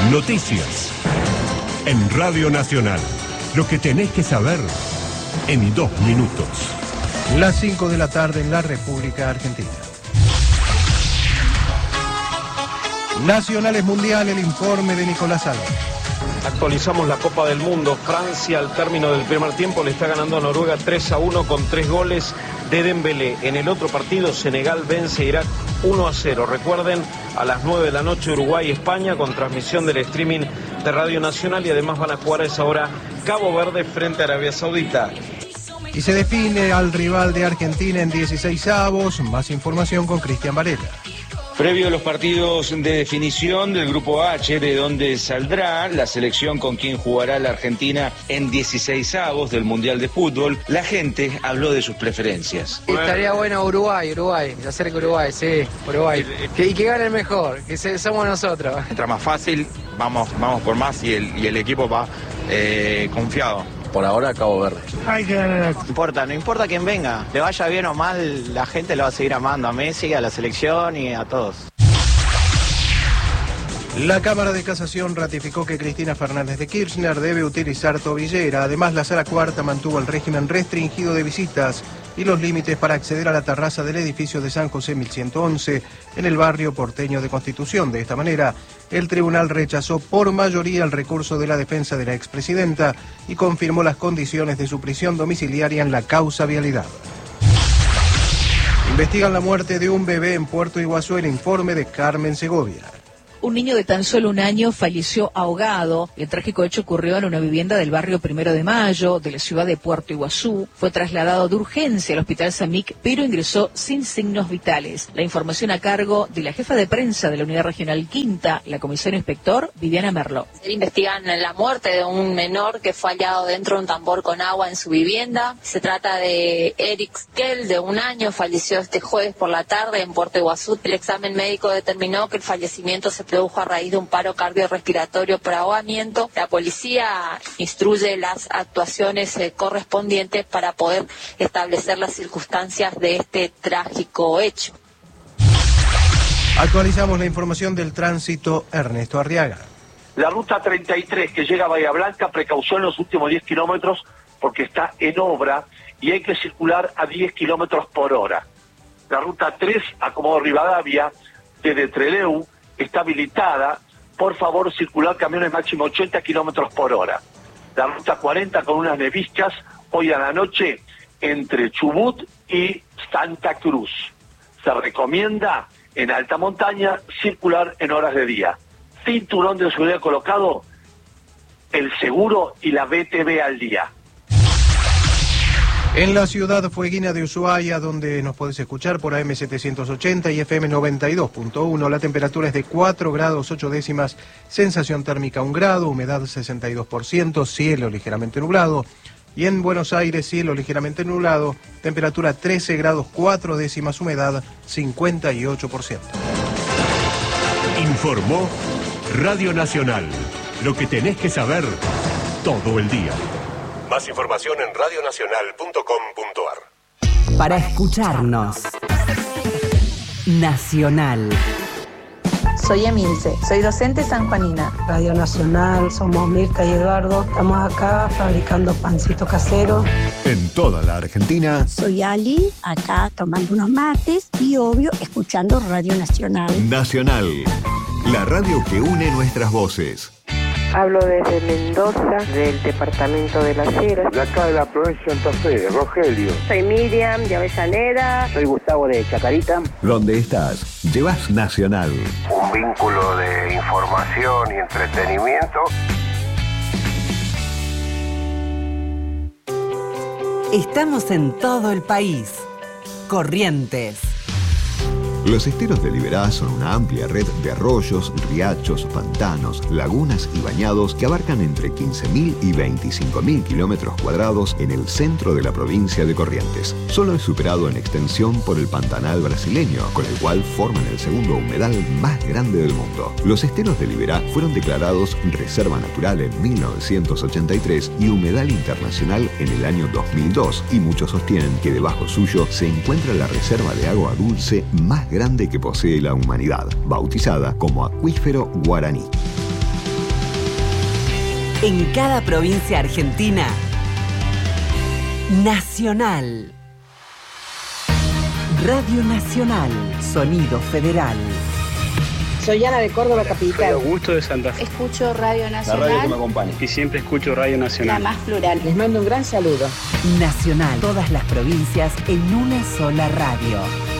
Noticias. En Radio Nacional. Lo que tenés que saber en 2 minutos. Las 5 de la tarde en la República Argentina. Nacionales Mundial, el informe de Nicolás Álvarez. Actualizamos la Copa del Mundo. Francia al término del primer tiempo le está ganando a Noruega 3-1 con 3 goles de Dembélé. En el otro partido Senegal vence a Irak 1-0. Recuerden, a las 9 de la noche Uruguay-España con transmisión del streaming de Radio Nacional, y además van a jugar a esa hora Cabo Verde frente a Arabia Saudita. Y se define al rival de Argentina en 16avos. Más información con Cristian Varela. Previo a los partidos de definición del Grupo H, de donde saldrá la selección con quien jugará la Argentina en 16avos del Mundial de Fútbol, la gente habló de sus preferencias. Estaría bueno Uruguay, ya cerca Uruguay, sí, Uruguay. Y que gane el mejor, que somos nosotros. Mientras más fácil, vamos por más y el equipo va confiado. Por ahora, Cabo Verde. Hay que ganar. No importa quién venga. Le vaya bien o mal, la gente lo va a seguir amando. A Messi, a la selección y a todos. La Cámara de Casación ratificó que Cristina Fernández de Kirchner debe utilizar tobillera. Además, la Sala Cuarta mantuvo el régimen restringido de visitas y los límites para acceder a la terraza del edificio de San José 1111 en el barrio porteño de Constitución. De esta manera, el tribunal rechazó por mayoría el recurso de la defensa de la expresidenta y confirmó las condiciones de su prisión domiciliaria en la causa vialidad. Investigan la muerte de un bebé en Puerto Iguazú. El informe de Carmen Segovia. Un niño de tan solo 1 año falleció ahogado. El trágico hecho ocurrió en una vivienda del barrio 1 de Mayo, de la ciudad de Puerto Iguazú. Fue trasladado de urgencia al hospital Samic, pero ingresó sin signos vitales. La información a cargo de la jefa de prensa de la Unidad Regional Quinta, la comisaria inspector Viviana Merlo. Investigan la muerte de un menor que fue hallado dentro de un tambor con agua en su vivienda. Se trata de Eric Skell, de 1 año, falleció este jueves por la tarde en Puerto Iguazú. El examen médico determinó que el fallecimiento se produjo a raíz de un paro cardiorrespiratorio por ahogamiento. La policía instruye las actuaciones correspondientes para poder establecer las circunstancias de este trágico hecho. Actualizamos la información del tránsito. Ernesto Arriaga. La ruta 33 que llega a Bahía Blanca precaució en los últimos 10 kilómetros porque está en obra y hay que circular a 10 kilómetros por hora. La ruta 3 a Comodoro Rivadavia desde Trelew está habilitada. Por favor, circular camiones máximo 80 kilómetros por hora. La ruta 40 con unas neviscas hoy a la noche entre Chubut y Santa Cruz. Se recomienda en alta montaña circular en horas de día. Cinturón de seguridad colocado, el seguro y la BTV al día. En la ciudad fueguina de Ushuaia, donde nos podés escuchar por AM 780 y FM 92.1, la temperatura es de 4 grados 8 décimas, sensación térmica 1 grado, humedad 62%, cielo ligeramente nublado. Y en Buenos Aires, cielo ligeramente nublado, temperatura 13 grados 4 décimas, humedad 58%. Informó Radio Nacional. Lo que tenés que saber todo el día. Más información en radionacional.com.ar. Para escucharnos. Nacional. Soy Emilce, soy docente sanjuanina. Radio Nacional, somos Mirta y Eduardo. Estamos acá fabricando pancito casero. En toda la Argentina. Soy Ali, acá tomando unos mates y obvio escuchando Radio Nacional. Nacional, la radio que une nuestras voces. Hablo desde Mendoza, del departamento de Las Heras. De acá de la provincia de Santa Fe, Rogelio. Soy Miriam de Avellaneda. Soy Gustavo de Chacarita. ¿Dónde estás? Llevas Nacional. Un vínculo de información y entretenimiento. Estamos en todo el país. Corrientes. Los esteros de Liberá son una amplia red de arroyos, riachos, pantanos, lagunas y bañados que abarcan entre 15.000 y 25.000 kilómetros cuadrados en el centro de la provincia de Corrientes. Solo es superado en extensión por el Pantanal brasileño, con el cual forman el segundo humedal más grande del mundo. Los esteros de Liberá fueron declarados Reserva Natural en 1983 y Humedal Internacional en el año 2002, y muchos sostienen que debajo suyo se encuentra la reserva de agua dulce más grande que posee la humanidad, bautizada como Acuífero Guaraní. En cada provincia argentina, Nacional. Radio Nacional, sonido federal. Soy Ana de Córdoba Capital. Soy Augusto de Santa Fe. Escucho Radio Nacional. La radio que me acompaña. Y siempre escucho Radio Nacional. La más plural. Les mando un gran saludo. Nacional, todas las provincias en una sola radio.